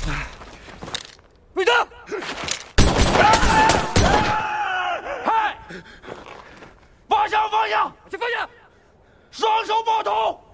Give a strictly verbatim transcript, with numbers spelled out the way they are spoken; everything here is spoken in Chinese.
瑞德， 嗨，方向方向， 去方向， 双手抱头。